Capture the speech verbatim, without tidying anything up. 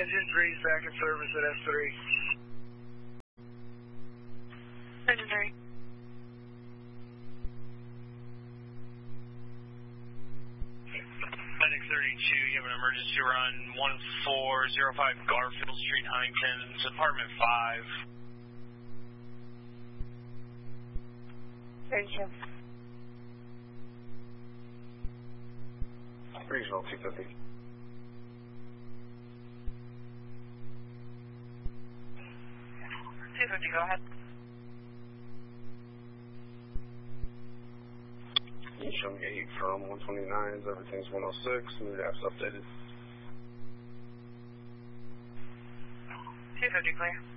Engine three's back in service at S three. Engine three. Medic thirty-two, you have an emergency run, one four zero five Garfield Street, Huntington, apartment five. thirty-two. Regional two fifty. two fifty, go ahead. You show me eight from one twenty-nines, everything's one oh six, and the app's updated. two fifty, clear.